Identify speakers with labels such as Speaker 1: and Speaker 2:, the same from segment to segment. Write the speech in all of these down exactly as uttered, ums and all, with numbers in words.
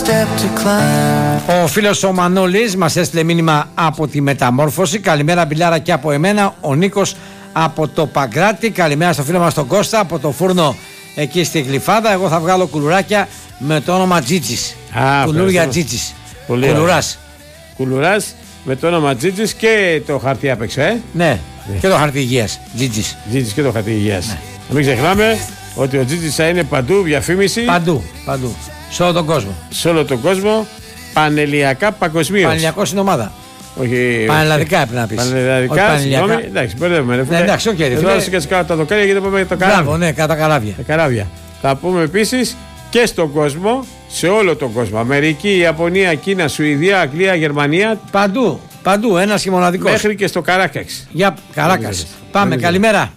Speaker 1: Ο φίλος ο Μανώλης μας έστειλε μήνυμα από τη Μεταμόρφωση. Καλημέρα Μπιλάρα και από εμένα. Ο Νίκος από το Παγκράτη. Καλημέρα στο φίλο μας τον Κώστα από το φούρνο εκεί στη Γλυφάδα. Εγώ θα βγάλω κουλουράκια με το όνομα Τζίτσις. Κουλούρια Τζίτσις. Κουλουράς.
Speaker 2: Κουλουράς με το όνομα Τζίτσις και το χαρτί απ' έξω, ε.
Speaker 1: Ναι, ναι. Και το χαρτί υγείας. Τζίτσις.
Speaker 2: Τζίτσις και το χαρτί υγείας. Ναι. Μην ξεχνάμε ότι ο Τζίτσις θα είναι παντού διαφήμιση.
Speaker 1: Παντού, παντού. Σε όλο τον κόσμο.
Speaker 2: Σε όλο τον κόσμο. Πανελληνιακά παγκοσμίως.
Speaker 1: Πανελληνιακός είναι ομάδα.
Speaker 2: Όχι.
Speaker 1: Πανελλαδικά έπρεπε να πεις.
Speaker 2: Πανελλαδικά, συγγνώμη. Εντάξει, μπερδεύουμε.
Speaker 1: Ναι, εντάξει, οκ. Okay,
Speaker 2: εδώ είσαι και τα δοκάρια γιατί πάμε το καράβι.
Speaker 1: Μπράβο, ναι, κατά καράβια.
Speaker 2: Τα καράβια. Θα πούμε επίσης και στον κόσμο, σε όλο τον κόσμο. Αμερική, Ιαπωνία, Κίνα, Σουηδία, Αγγλία, Γερμανία.
Speaker 1: Παντού, παντού, ένας και μοναδικός.
Speaker 2: Μέχρι και στο Καράκαξ.
Speaker 1: Για Καράκαξ. Πάμε, καλημέρα.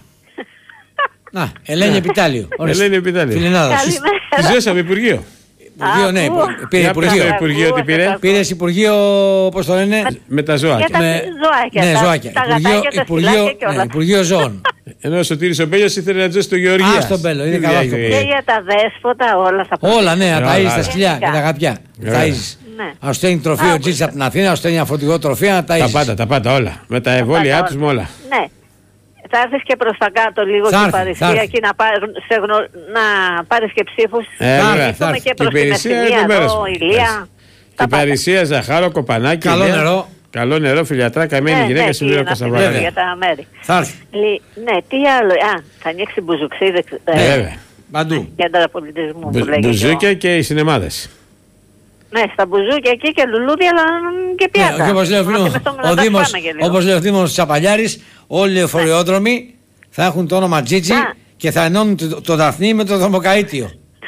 Speaker 1: Να, Ελένη Επιτάλιο.
Speaker 2: Ελένη Επιτάλιο.
Speaker 1: Φιλενάδα.
Speaker 2: Τη ζήσαμε Υπουργείο.
Speaker 1: Υπουργείο, ναι, πήρε Υπουργείο.
Speaker 2: Υπουργείο τι πήρε.
Speaker 1: Πήρε Υπουργείο, πώς το λένε.
Speaker 2: Με τα ζώα.
Speaker 3: Με ζωάκια.
Speaker 1: Ναι, ζωάκια. Υπουργείο Ζώων.
Speaker 2: Ενώ ο Σωτήρης ο Μπέλιος ήθελε να τζώσει το Γεωργία.
Speaker 1: Α, στον Μπέλιο, είναι καλά αυτό.
Speaker 3: Και για τα δέσποτα όλα θα πούμε.
Speaker 1: Όλα, ναι, να ταΐζεις τα σκυλιά και τα αγαπιά. Ταΐζεις. Να σου στέλνει τροφείο Τζίτσις από την Αθήνα, να σου στέλνει ένα φορτηγό τροφείο να ταΐζεις.
Speaker 2: Τα πάντα, τα πάντα όλα. Με τα εμβόλια τους με όλα.
Speaker 3: Ναι. Θα έρθεις και προς τα κάτω λίγο στην Παρισία και να, πάρ, σε γνω, να πάρεις και ψήφους.
Speaker 2: Ε,
Speaker 3: θα έρθουμε και προς την Μεσσηνία εδώ, Ηλία.
Speaker 2: Την Παρισία, Ζαχάρο, Κοπανάκι.
Speaker 1: Καλό νερό.
Speaker 2: Καλό νερό, φιλιατρά, καμένη ναι, γυναίκα,
Speaker 3: ναι,
Speaker 2: συμπλήρω Κασαβάρη.
Speaker 3: Για τα μέρη.
Speaker 1: Θα έρθει.
Speaker 3: Ναι, τι άλλο. Α, θα ανοίξει μπουζουξίδες.
Speaker 2: Ναι, βέβαια.
Speaker 1: Παντού.
Speaker 3: Κέντρα πολιτισμού που λέγεται.
Speaker 2: Μπουζούκια και οι σινεμάδες.
Speaker 3: Ναι, στα μπουζούκια εκεί και λουλούδια, αλλά και πιάτα.
Speaker 1: Ναι, όπως λέει ο, ο, Δήμος, όπως λέει ο Δήμος Τσαπαλιάρης, όλοι οι λεωφορειόδρομοι θα έχουν το όνομα Τζίτσι και θα ενώνουν το, το Δαφνί με το Δρομοκαΐτιο.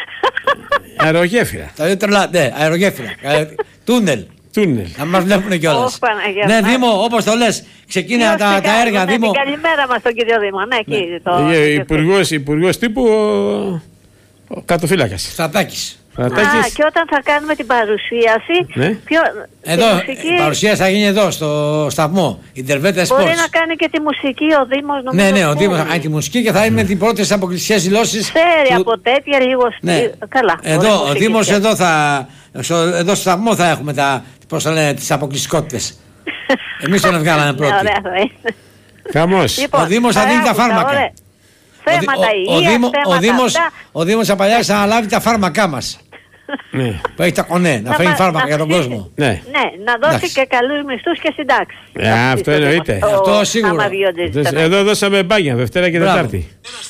Speaker 2: Αερογέφυρα.
Speaker 1: Τα δύο τρελά, ναι, αερογέφυρα. Τούνελ.
Speaker 2: Τούνελ.
Speaker 1: Να μας βλέπουν κιόλας. Ναι, Δήμο, όπως το λες, ξεκίνα τα, τα έργα, Δήμο.
Speaker 3: Καλημέρα μας τον κύριο Δήμο. Ναι, εκεί. Το...
Speaker 2: Υπουργός, υπουργός τύπου ο, ο κατοφύλακας.
Speaker 1: Στρατάκης.
Speaker 3: Α, και όταν θα κάνουμε την παρουσίαση.
Speaker 2: Ναι.
Speaker 3: Ποιο,
Speaker 1: εδώ,
Speaker 3: μουσική...
Speaker 1: η παρουσίαση θα γίνει εδώ, στο σταθμό. Ιντερβέτα Sports.
Speaker 3: Μπορεί να κάνει και τη μουσική ο Δήμος.
Speaker 1: Ναι, ναι, ο Δήμος θα κάνει τη μουσική και θα είναι με τις πρώτες αποκλειστικές δηλώσεις.
Speaker 3: Ξέρει
Speaker 1: του...
Speaker 3: από τέτοια λίγο.
Speaker 1: Ναι.
Speaker 3: Καλά.
Speaker 1: Εδώ, ο Δήμος εδώ θα. Στο, εδώ στο σταθμό θα έχουμε τα, πώς θα λένε, τις αποκλειστικότητες. Εμείς τον βγάλαμε πρώτοι.
Speaker 2: Χαμός.
Speaker 3: Λοιπόν,
Speaker 1: ο Δήμος θα δίνει τα φάρμακα.
Speaker 3: Θέματα
Speaker 1: ο,
Speaker 3: υγείας,
Speaker 1: Δήμο,
Speaker 3: θέματα
Speaker 1: ο Δήμος,
Speaker 3: αυτά.
Speaker 1: ο Δήμος Απαλιάρης θα αναλάβει τα φάρμακά μας.
Speaker 2: Ναι.
Speaker 1: Που έχει τα κονέ, να φέρει φάρμακα για τον κόσμο.
Speaker 2: Ναι,
Speaker 3: ναι, να δώσει και καλούς μισθούς και συντάξεις.
Speaker 2: Ε, αυτό εννοείται.
Speaker 1: Αυτό σίγουρα.
Speaker 2: Εδώ δώσαμε μπάνια Δευτέρα και Τετάρτη.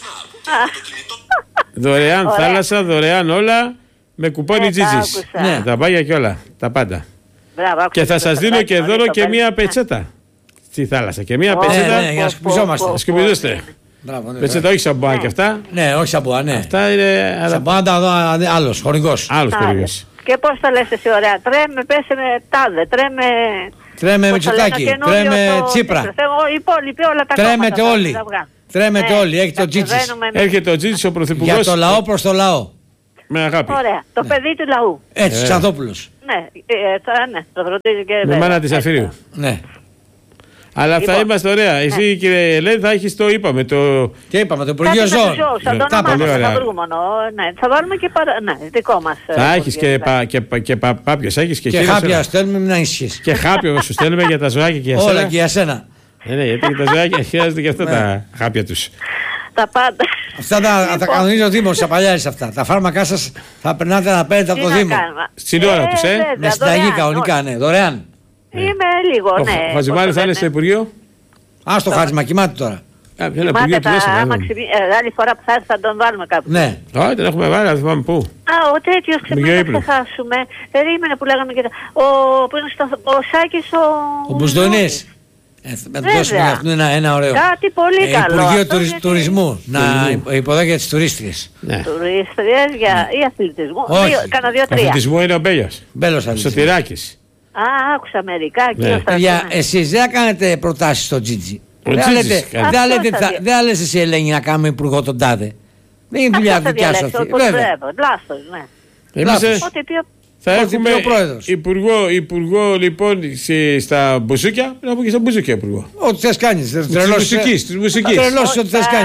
Speaker 2: Δωρεάν θάλασσα, δωρεάν όλα με κουπόνι Τζίτσις. Τα μπάνια και όλα, τα πάντα. Και θα σας δίνω και δώρο και μία πετσέτα στη θάλασσα. Και μία πετσέτα.
Speaker 1: Ναι, για να σκουπιζόμαστε.
Speaker 2: Σκουπιζόστε. Πετσέτα όχι σαμπουά και αυτά.
Speaker 1: Ναι, όχι σαμπουά, ναι.
Speaker 2: Αυτά είναι.
Speaker 1: Σαμπουά άλλος, χορηγός.
Speaker 2: Άλλος χορηγός.
Speaker 3: Και πώς το λες εσύ ωραία, τρέμε, πέσε με τάδε, τρέμε...
Speaker 1: Τρέμε με Μητσοτάκη, τρέμε Τσίπρα.
Speaker 3: Οι υπόλοιποι όλα τα
Speaker 1: τρέμετε όλοι. Τρέμετε όλοι, έχετε το Τζίτσις.
Speaker 2: Έρχεται ο Τζίτσις ο πρωθυπουργός.
Speaker 1: Για το λαό προς το λαό.
Speaker 2: Με αγάπη.
Speaker 3: Ωραία, το παιδί του λαού.
Speaker 1: Έτσι, Ξανθόπουλος.
Speaker 3: Ναι, το φροντίζει και...
Speaker 2: Με μάνα της Αφηρίου.
Speaker 1: Ναι.
Speaker 2: Αλλά θα είμαστε ωραία. Εσύ κύριε Ελένη θα έχεις το είπαμε. Το...
Speaker 1: Και είπαμε το Υπουργείο Ζώων.
Speaker 3: Θα βάλουμε και παρα... ναι, δικό μας.
Speaker 2: Θα έχεις και, πα, και, πα, και πα, πάπιος. Έχεις και,
Speaker 1: και χάπια στέλνουμε να ισχύεις.
Speaker 2: Και χάπιο σου στέλνουμε για τα ζωάκια και για σένα.
Speaker 1: Όλα και για σένα.
Speaker 2: Ναι, ναι, γιατί και τα ζωάκια χρειάζονται και αυτά τα χάπια τους.
Speaker 3: Τα πάντα.
Speaker 1: Αυτά τα, τα κανονίζει ο Δήμος Απαλιάρης αυτά. Τα φάρμακά σας θα περνάτε να παίρνετε από το Δήμο.
Speaker 2: Στην ώρα τους, ε.
Speaker 1: Με συνταγή κανονικά, ναι, δωρεάν.
Speaker 3: Είμαι λίγο, ναι.
Speaker 2: Ο Χατζημάρης θα είναι στο Υπουργείο.
Speaker 1: Α, στο Χατζημά, κοιμάται τώρα.
Speaker 3: Κοιμάται τα άλλη φορά που θα έρθει θα τον βάλουμε κάπου.
Speaker 1: Ναι.
Speaker 2: Όχι, δεν έχουμε βάλει, θα πάμε πού.
Speaker 3: Α, ο τέτοιος ξεπνάμε να ξεχάσουμε. Περίμενε που λέγαμε και τα... Ο Σάκης ο...
Speaker 1: Ο Μπουσδονής. Να του δώσουμε αυτού ένα, ένα ωραίο.
Speaker 3: Κάτι πολύ
Speaker 1: ε,
Speaker 3: καλό.
Speaker 1: Υπουργείο τουρι, γιατί... Τουρισμού. Να υποδέχει για τις τουρίστριες.
Speaker 2: Ναι.
Speaker 3: Τουρίστριες για... ή αθλητισμού.
Speaker 1: Όχι.
Speaker 3: Κάνα δύο-τρία.
Speaker 2: Αθλητισμό είναι ο Μπέλιος.
Speaker 1: Μπέλος αθλητισμού.
Speaker 2: Σωτηράκης.
Speaker 3: Α, άκουσα μερικά.
Speaker 1: Ναι. Για εσείς δεν κάνετε προτάσεις στο Τζίτζι. Δεν λες εσύ Ελένη να κάνουμε υπουργό τον τάδε. Δεν είναι δουλειά δικιά σου αυτή.
Speaker 3: Λάθος, ναι.
Speaker 2: Θα έχουμε υπουργό, υπουργό λοιπόν στα μπουζούκια, να πω και στα μπουζούκια υπουργό.
Speaker 1: Ό,τι θες κάνεις.
Speaker 2: Της μουσικής, της μουσικής.
Speaker 1: Τρελώσεις ό,τι θες κάνεις.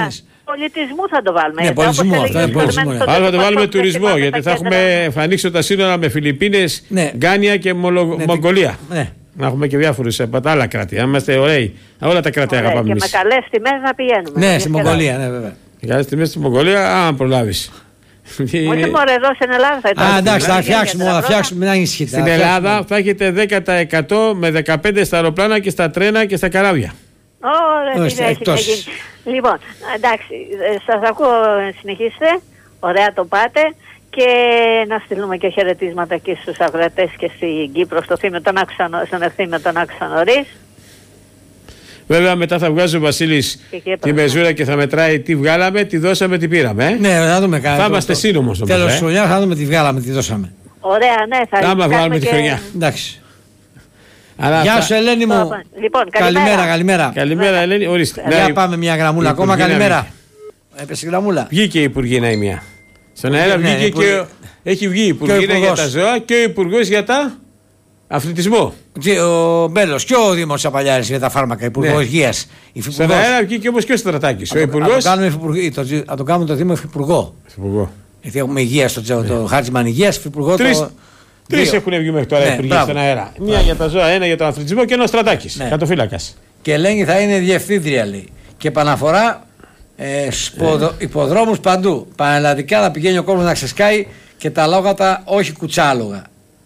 Speaker 3: πολιτισμού θα το βάλουμε.
Speaker 1: Ναι, πολιτισμού, αυτό είναι πολιτισμού.
Speaker 2: Άρα θα το βάλουμε τουρισμό, γιατί θα έχουμε ανοίξει τα σύνορα με Φιλιππίνες, ναι. Γκάνια και Μολο... ναι, Μογγολία. Ναι. Να έχουμε και διάφορους από άλλα κράτη. Αν είμαστε ωραίοι, όλα τα κράτη αγαπάμε.
Speaker 3: Και εμείς. Με καλές τιμές να πηγαίνουμε.
Speaker 1: Ναι, στη Μογγολία, ναι, βέβαια.
Speaker 2: Με καλές τιμές στη Μογγολία, αν προλάβεις.
Speaker 3: Όχι μόνο εδώ στην Ελλάδα θα ήταν.
Speaker 1: Α, εντάξει, θα φτιάξουμε, θα φτιάξουμε, να ισχύει.
Speaker 2: Στην Ελλάδα θα έχετε δέκα τοις εκατό με δεκαπέντε στα αεροπλάνα και στα τρένα και στα καράβια.
Speaker 3: Ωραία, τι έχει γίνει. Λοιπόν, εντάξει, σας ακούω, συνεχίστε. Ωραία το πάτε. Και να στείλουμε και χαιρετίσματα και στους αγροτές και στην Κύπρο, στο θύμιο τον άκουσα, στον ευθύμιο τον άκουσα νωρίς.
Speaker 2: Βέβαια μετά θα βγάζει ο Βασίλης τη μεζούρα και θα μετράει τι βγάλαμε, τι δώσαμε, τι πήραμε. Ε?
Speaker 1: Ναι, θα δούμε κάτι.
Speaker 2: Θα είμαστε σύνομος.
Speaker 1: Τέλος της χρονιάς θα δούμε τι βγάλαμε, τι δώσαμε.
Speaker 3: Ωραία, ναι, θα,
Speaker 2: θα βγάλουμε
Speaker 3: και...
Speaker 2: τη χρονιά.
Speaker 1: Εντάξει. Αλλά γεια σου Ελένη μου.
Speaker 3: Λοιπόν,
Speaker 1: καλημέρα, καλημέρα.
Speaker 2: Καλημέρα Ελένη, ορίστε.
Speaker 1: Για ναι, πάμε μια γραμμούλα ακόμα, καλημέρα. Έπεσε γραμμούλα.
Speaker 2: Βγήκε η Υπουργίνα η μία. Στον αέρα βγήκε ναι, και ο... έχει βγει η Υπουργίνα για τα ζώα και ο Υπουργός για τα αθλητισμό.
Speaker 1: Ο Μπέλος και ο Δήμος Απαλιάρης για τα φάρμακα, Υπουργός ναι. Υγείας.
Speaker 2: Στον αέρα βγήκε όμως και ο Στρατάκης. Ο Υπουργός.
Speaker 1: Θα το κάνουμε το Δήμο Υφυπουργό. Γιατί έχουμε υγεία στο τσέο, το Χάτζημαν Υγείας, Υφυπουργό.
Speaker 2: Τρεις έχουν βγει μέχρι τώρα Υπουργοί στον αέρα. Μία για τα ζώα, ένα για τον αθλητισμό και ένα ο Στρατάκης. Κατοφύλακας.
Speaker 1: Και Ελένη θα είναι διευθύντρια λέει. Και επαναφορά. Ε, σποδο, υποδρόμους παντού. Πανελλαδικά να πηγαίνει ο κόσμος να ξεσκάει και τα λόγατα όχι κουτσάλογα.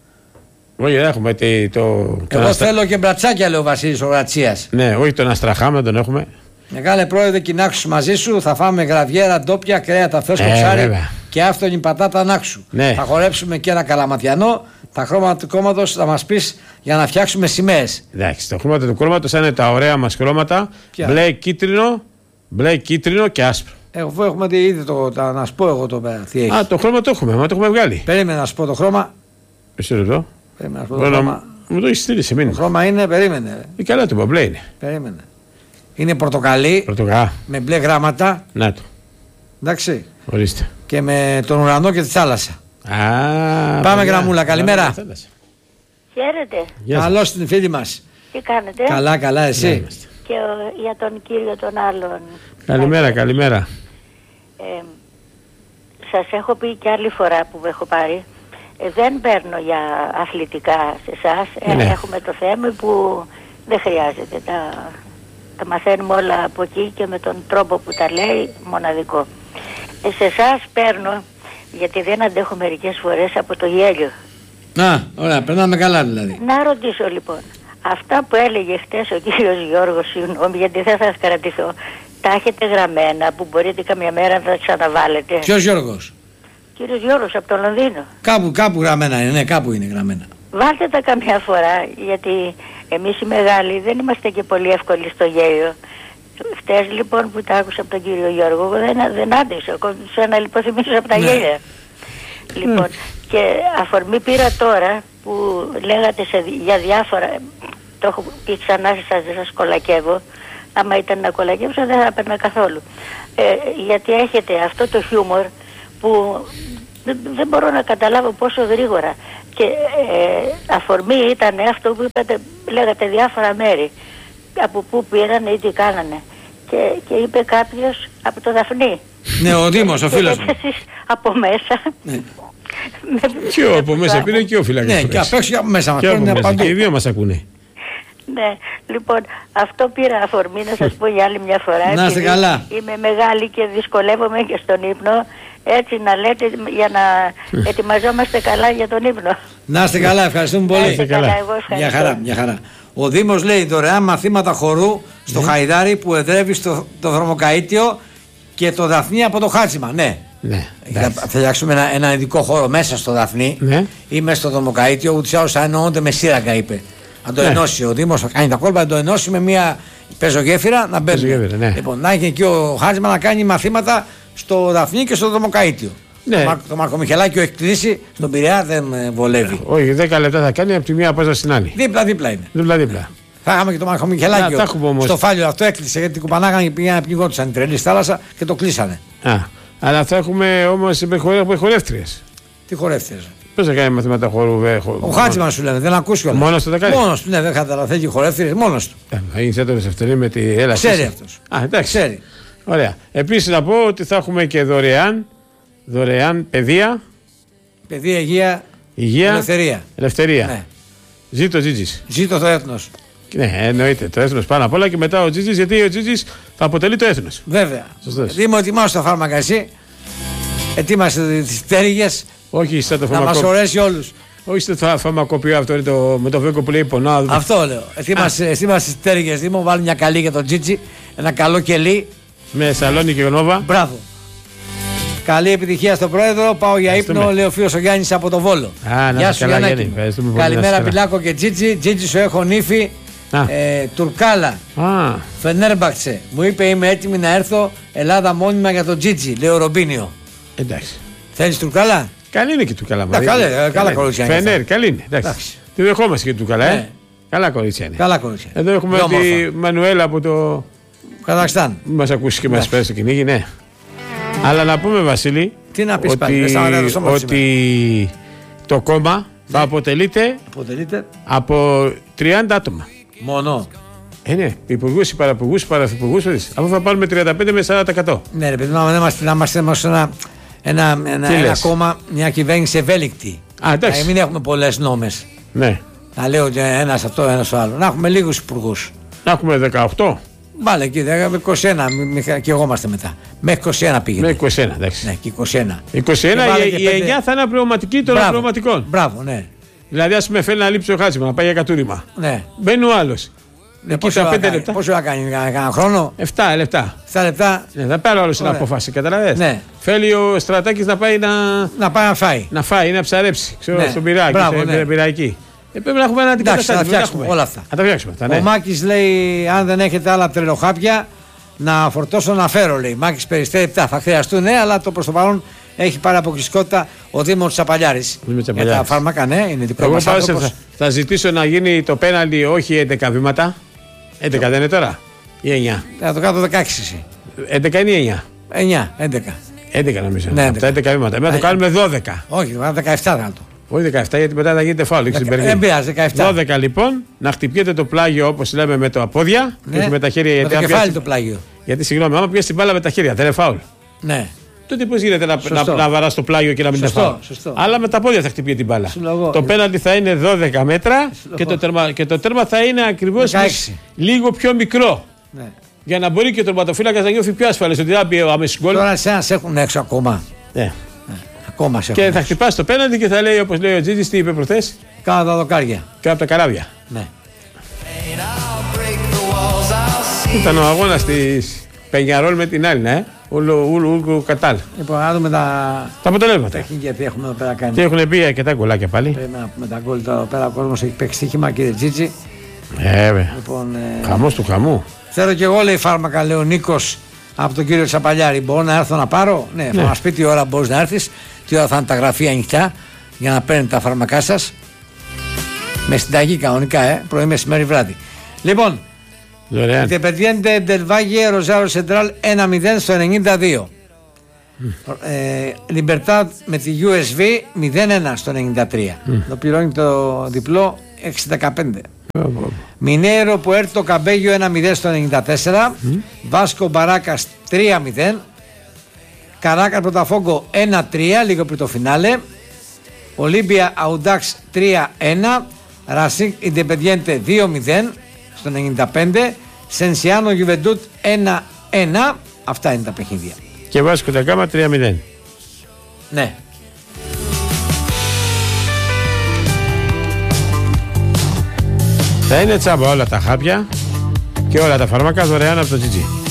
Speaker 2: Όχι, δεν έχουμε το.
Speaker 1: Εγώ τον αστρα... θέλω και μπρατσάκια, λέει ο Βασίλης ο Γρατσίας.
Speaker 2: Ναι, όχι τον Αστραχάμα, τον έχουμε.
Speaker 1: Μεγάλε πρόεδρε, κοινάξου μαζί σου. Θα φάμε γραβιέρα, ντόπια, κρέατα, φρέσκο ε, ψάρι βέβαια. Και άφτονη πατάτα ανάξου. Ναι. Θα χορέψουμε και ένα καλαματιανό. Τα χρώματα του κόμματος θα μας πεις για να φτιάξουμε σημαίες.
Speaker 2: Εντάξει, τα χρώματα του κόμματος είναι τα ωραία μας χρώματα. Ποια? Μπλε, κίτρινο. Μπλε, κίτρινο και άσπρο.
Speaker 1: Εγώ έχουμε δει ήδη το. Τα, να σου πω εγώ το πέρα. Τι έχει.
Speaker 2: Α, το χρώμα το έχουμε, μα το έχουμε βγάλει.
Speaker 1: Περίμενε να σου πω το χρώμα.
Speaker 2: Εσύ εδώ.
Speaker 1: Περίμενε να σου πω το χρώμα.
Speaker 2: Μου το έχει στείλει σε μήνυμα.
Speaker 1: Το χρώμα είναι, περίμενε.
Speaker 2: Ή καλά το είπα, μπλε είναι.
Speaker 1: Περίμενε. Είναι πορτοκαλί.
Speaker 2: Πορτοκά.
Speaker 1: Με μπλε γράμματα.
Speaker 2: Να το.
Speaker 1: Εντάξει.
Speaker 2: Ορίστε.
Speaker 1: Και με τον ουρανό και τη θάλασσα.
Speaker 2: Α,
Speaker 1: πάμε παιδιά, γραμμούλα, καλημέρα.
Speaker 3: Χαίρετε.
Speaker 1: Καλώς την φίλη μας.
Speaker 3: Τι κάνετε.
Speaker 1: Καλά, καλά, εσύ.
Speaker 3: Και ο, για τον κύριο τον άλλον.
Speaker 2: Καλημέρα, καλημέρα.
Speaker 3: Ε, σας έχω πει και άλλη φορά που με έχω πάρει, ε, δεν παίρνω για αθλητικά σε εσάς. Ε, ναι. Έχουμε το θέμα που δεν χρειάζεται. Τα, τα μαθαίνουμε όλα από εκεί και με τον τρόπο που τα λέει μοναδικό. Ε, σε εσάς παίρνω, γιατί δεν αντέχω μερικές φορές από το γέλιο.
Speaker 1: Να, ωραία, περνάμε καλά δηλαδή.
Speaker 3: Να ρωτήσω λοιπόν. Αυτά που έλεγε χτες ο κύριος Γιώργος, συγγνώμη γιατί δεν θα σας κρατηθώ, τα έχετε γραμμένα που μπορείτε καμιά μέρα να τα ξαναβάλετε.
Speaker 1: Ποιος Γιώργος?
Speaker 3: Κύριος Γιώργος από το Λονδίνο.
Speaker 1: Κάπου, κάπου γραμμένα είναι, ναι, κάπου είναι γραμμένα.
Speaker 3: Βάλτε τα καμιά φορά, γιατί εμείς οι μεγάλοι δεν είμαστε και πολύ εύκολοι στο γέλιο. Χτες λοιπόν που τα άκουσα από τον κύριο Γιώργο, δεν, δεν άντεξα, κόντουσα να λιποθυμίσω από τα ναι. γέλια. Λοιπόν, mm. και αφορμή πήρα τώρα που λέγατε σε, για διάφορα, το έχω πει ξανά σε σας, δεν σας κολακεύω, άμα ήταν να κολακεύσω δεν θα έπαιρνα καθόλου. Ε, γιατί έχετε αυτό το χιούμορ που δεν, δεν μπορώ να καταλάβω πόσο γρήγορα. Και ε, αφορμή ήταν αυτό που είπατε, λέγατε διάφορα μέρη, από πού πήραν ή τι κάνανε. Και, και είπε κάποιος από το Δαφνί.
Speaker 1: Ναι, ο Δήμος, ο φίλος μου.
Speaker 3: Από μέσα.
Speaker 1: Ναι.
Speaker 2: Και ο από μέσα πήρε και ο φυλακός.
Speaker 1: Ναι, και απ' έξω και από μέσα μας.
Speaker 2: Και, από μέσα, και οι δύο μας ακούνε.
Speaker 3: Ναι, λοιπόν, αυτό πήρα αφορμή να σας πω για άλλη μια φορά.
Speaker 1: Να είστε καλά.
Speaker 3: Είμαι μεγάλη και δυσκολεύομαι και στον ύπνο. Έτσι να λέτε για να ετοιμαζόμαστε καλά για τον ύπνο.
Speaker 1: Να είστε καλά, ευχαριστούμε πολύ.
Speaker 3: Να είστε καλά, εγώ ευχαριστώ.
Speaker 1: Μια χαρά, μια χαρά. Ο Δήμος λέει δωρεάν μαθήματα χορού στο ναι. Χαϊδάρι που εδρεύει στο το δρομοκαΐτιο και το Δαφνί από το Χάτσιμα. Ναι.
Speaker 2: Ναι,
Speaker 1: θα φτιάξουμε ένα, ένα ειδικό χώρο μέσα στο Δαφνί ναι. ή μέσα στο δρομοκαΐτιο. Ούτως ή άλλως θα εννοούνται με σύραγγα, είπε. Αν το ναι. ενώσει ο Δήμος, θα κάνει τα κόλπα, να το ενώσει με μια πεζογέφυρα να μπαίνει. Ναι. Λοιπόν, να έχει εκεί ο Χάτσιμα να κάνει μαθήματα στο Δαφνί και στο δρομοκαΐτιο. Ναι. Το, το Μαρκομιχελάκιο έχει κλείσει, στον Πειραιά δεν βολεύει.
Speaker 2: Όχι, δέκα λεπτά θα κάνει από τη μία απόσταση στην άλλη.
Speaker 1: Δίπλα-δίπλα είναι.
Speaker 2: Δίπλα-δίπλα.
Speaker 1: Θα είχαμε και το Μαρκομιχελάκιο στο Φάλιο, αυτό έκλεισε γιατί κουπανάγανε και πήγαιναν να πνιγόντουσαν οι τρελοί στη θάλασσα και το κλείσανε.
Speaker 2: Α, αλλά θα έχουμε όμως με χορεύτριες.
Speaker 1: Τι χορεύτριες?
Speaker 2: Πώς θα κάνει μαθήματα χορού, βε, χορού.
Speaker 1: Ο Χάτσιμα σου λένε, δεν ακούσει όλα.
Speaker 2: Μόνος του τα κάνει.
Speaker 1: Μόνος του, ναι, δεν καταλαβαίνει χορεύτριες, μόνος του.
Speaker 2: Θα γίνει σέντορες ευθερή με τη έλαση.
Speaker 1: Ξέρει αυτός.
Speaker 2: Α, εντάξει.
Speaker 1: Ξέρει.
Speaker 2: Ωραία. Επίσης να πω ότι θα έχουμε και δωρεάν, δωρεάν παιδεία.
Speaker 1: Παιδεία, υγεία,
Speaker 2: υγεία
Speaker 1: ελευθερία.
Speaker 2: ελευθερία. Ναι. Ζήτω ο Τζίτζης.
Speaker 1: Ζήτω το έθνος.
Speaker 2: Ναι, εννοείται. Το έθνος πάνω απ' όλα και μετά ο Τζίτζης, γιατί ο Τζίτζης θα αποτελεί το έθνος.
Speaker 1: Βέβαια. Δήμο, ετοιμάσου τα φάρμακα εσύ. Ετοίμασε τις πτέρυγες.
Speaker 2: Όχι, σαν το
Speaker 1: φαρμακό. Να μας χωρέσει όλους.
Speaker 2: Όχι στο φαρμακοποιό αυτό είναι το, με το βέκο που λέει πονά.
Speaker 1: Αυτό λέω. Ετοίμασε τις πτέρυγες Δήμο, βάλει μια καλή για τον Τζίτζη. Ένα καλό κελί.
Speaker 2: Με σαλόνι και γνώβα.
Speaker 1: Μπράβο. Καλή επιτυχία στον πρόεδρο. Πάω για ύπνο. Λέει ο φίλος ο Γιάννης από το Βόλο.
Speaker 2: Α,
Speaker 1: γεια σου Γιάννη. Καλημέρα Πιλάκο και Τζίτζη. Τζίτζη σου έχω νύφη. Ε, Τουρκάλα.
Speaker 2: Α.
Speaker 1: Φενέρμπαξε. Μου είπε είμαι έτοιμη να έρθω Ελλάδα μόνιμα για τον Τζίτζη. Λέει ο Ρομπίνιο.
Speaker 2: Εντάξει.
Speaker 1: Θέλεις Τουρκάλα?
Speaker 2: Καλή είναι και Τουρκάλα.
Speaker 1: Καλά, καλά κορίτσια.
Speaker 2: Φενέρ, καλή είναι. Εντάξει. Τη δεχόμαστε και Τουρκάλα, ε. Καλά κορίτσια είναι.
Speaker 1: Καλά κορίτσια.
Speaker 2: Εδώ έχουμε τη Μανουέλα από το
Speaker 1: Καζακστάν.
Speaker 2: Μας ακούσει και μας πέρασε το κυνήγι, ναι. Αλλά να πούμε, Βασίλη,
Speaker 1: τι να πεις
Speaker 2: ότι,
Speaker 1: πάλι,
Speaker 2: ότι το κόμμα ναι. θα αποτελείται,
Speaker 1: αποτελείται
Speaker 2: από τριάντα άτομα.
Speaker 1: Μόνο.
Speaker 2: Ε, ναι, υπουργούς, υπαραπουργούς, παραθυπουργούς, αφού θα πάρουμε τριάντα πέντε με σαράντα τοις εκατό.
Speaker 1: Ναι, ρε παιδί, να είμαστε, να είμαστε ένα, ένα, ένα, ένα κόμμα, μια κυβέρνηση ευέλικτη.
Speaker 2: Α, εντάξει.
Speaker 1: Να μην έχουμε πολλές νόμες.
Speaker 2: Ναι.
Speaker 1: Να λέω ένας αυτό, ένας άλλο. Να έχουμε λίγους υπουργούς.
Speaker 2: Να έχουμε δεκαοκτώ.
Speaker 1: Βάλε εκεί, είκοσι ένα και εγώ είμαστε μετά. Μέχρι είκοσι ένα πήγαινε.
Speaker 2: Μέχρι είκοσι ένα, εντάξει.
Speaker 1: Ναι, και είκοσι ένα.
Speaker 2: είκοσι ένα η, η εννιά θα είναι απληρωματική των απληρωματικών.
Speaker 1: Μπράβο, ναι.
Speaker 2: Δηλαδή, ας πούμε, θέλει να λείψει ο Χάτσιμα, να πάει για κατούριμα.
Speaker 1: Ναι.
Speaker 2: Μπαίνει ο άλλος.
Speaker 1: Ναι, πόσο πέντε λεπτά. Πόσο θα κάνει, κανένα χρόνο?
Speaker 2: επτά λεπτά.
Speaker 1: επτά λεπτά.
Speaker 2: Ναι, θα πάρει ο άλλος την απόφαση, καταλαβαίνεις.
Speaker 1: Ναι.
Speaker 2: Θέλει ο Στρατάκης να πάει να.
Speaker 1: Να πάει να φάει.
Speaker 2: Να φάει, να ψαρέψει. Ξέρω, ναι. Στον πυράκι,
Speaker 1: μπράβο,
Speaker 2: στην
Speaker 1: ναι.
Speaker 2: πυραϊκή. Ε, πρέπει να έχουμε ένα αντικαταστάτη.
Speaker 1: Να φτιάξουμε όλα αυτά.
Speaker 2: Να τα φτιάξουμε.
Speaker 1: Ο ναι. Μάκης λέει: αν δεν έχετε άλλα τρελοχάπια, να φορτώσω να φέρω. Λέει Μάκης Περιστέρη επτά. Θα χρειαστούν, ναι, αλλά το προς το παρόν έχει πάρει αποκλειστικότητα ο Δήμος Τσαπαλιάρης. Για τα φάρμακα, ναι, είναι δικό μας άνθρωπος.
Speaker 2: Θα, θα ζητήσω να γίνει το πέναλτι όχι έντεκα βήματα. έντεκα δεν είναι τώρα ή εννιά?
Speaker 1: Θα το κάνω δεκαέξι εσύ.
Speaker 2: έντεκα είναι ή εννιά?
Speaker 1: εννιά, έντεκα.
Speaker 2: έντεκα νομίζω.
Speaker 1: Ναι,
Speaker 2: από τα έντεκα βήματα. Εμείς θα το κάνουμε δώδεκα.
Speaker 1: Όχι, δεκαεπτά θα το.
Speaker 2: Όχι δεκαεπτά, γιατί μετά θα γίνεται φάουλ.
Speaker 1: Δεν πειράζει, δεκαεπτά.
Speaker 2: δώδεκα λοιπόν, να χτυπιέται το πλάγιο όπως λέμε με τα πόδια,
Speaker 1: ναι.
Speaker 2: όχι με τα χέρια.
Speaker 1: Με
Speaker 2: γιατί
Speaker 1: το κεφάλι
Speaker 2: πιάσει...
Speaker 1: το πλάγιο.
Speaker 2: Γιατί συγγνώμη, άμα πιέσει την μπάλα με τα χέρια, δεν είναι φάουλ.
Speaker 1: Ναι.
Speaker 2: Τότε πώς γίνεται να, να, να βαράς το πλάγιο και να μην είναι φάουλ? Αλλά με τα πόδια θα χτυπιέται την μπάλα.
Speaker 1: Συλλογώ.
Speaker 2: Το πέναλτι θα είναι δώδεκα μέτρα και το, τερμα, και το τέρμα θα είναι ακριβώς λίγο πιο μικρό.
Speaker 1: Ναι.
Speaker 2: Για να μπορεί και ο τερματοφύλακας να νιώθει πιο ασφαλής ότι θα μπει αμέσως γκολ.
Speaker 1: Τώρα εσένα σε έχουν έξω ακόμα.
Speaker 2: Ναι.
Speaker 1: Ακόμα σε
Speaker 2: και θα χτυπάς το πέναλτι και θα λέει, όπως λέει ο Τζίτζης, τι είπε προχθές?
Speaker 1: Κάνα τα δοκάρια.
Speaker 2: Κάνα από τα καράβια.
Speaker 1: Ναι.
Speaker 2: Ήταν ο αγώνας της Πενιαρόλ με την άλλη, ναι. Ούλου Κατάλ.
Speaker 1: Λοιπόν, να δούμε τα,
Speaker 2: τα αποτελέσματα.
Speaker 1: Τεχνική τι έχουμε εδώ πέρα κάνει.
Speaker 2: Τι έχουν πει και τα γκολάκια πάλι.
Speaker 1: Πρέπει να πούμε τα γκολ εδώ πέρα. Ο κόσμος έχει παίξει στοίχημα, κύριε Τζίτζη.
Speaker 2: Ε,
Speaker 1: λοιπόν, ε...
Speaker 2: χαμός του χαμού.
Speaker 1: Θέλω και εγώ, λέει φάρμακα, λέει ο Νίκος από τον κύριο Τσαπαλιάρη. Μπορώ να έρθω να πάρω? Ναι, ναι. Θα μας πει τι ώρα μπορείς να έρθεις, τι ώρα θα είναι τα γραφεία ανοιχτά για να παίρνετε τα φάρμακά σας. Με συνταγή κανονικά, ε, πρωί, μεσημέρι, βράδυ. Λοιπόν, Independiente del Valle, Rosario Central ένα μηδέν στο ενενήντα δύο. Λιμπερτάδ mm. ε, με τη γιου ες βι μηδέν ένα στο ενενήντα τρία. Mm. Το πληρώνει το διπλό έξι δεκαπέντε. Oh, oh. Μινέρο που έρθει το Καμπέγιο ένα μηδέν στο ενενήντα τέσσερα. mm. Βάσκο Μπαράκας τρία μηδέν. Καράκα Πρωταφόγκο ένα τρία, λίγο πριν το φινάλε. Ολύμπια Αουντάξ τρία ένα. Ρασίκ Independiente δύο μηδέν στο ενενήντα πέντε. Σενσιάνο Γιουβεντούτ ένα ένα. Αυτά είναι τα παιχνίδια.
Speaker 2: Και Βάσκο Νταγκάμα τρία μηδέν.
Speaker 1: Ναι.
Speaker 2: Θα είναι τσάμπα όλα τα χάπια και όλα τα φάρμακα δωρεάν από το τζι τζι.